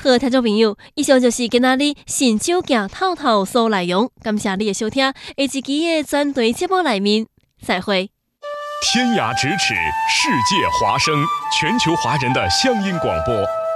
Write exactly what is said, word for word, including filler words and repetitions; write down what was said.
好，听众朋友，以上就是今仔日新酒镜透透所内容，感谢你的收听，下一期的专题节目内面再会。 天涯咫尺，世界华声，全球华人的乡音广播。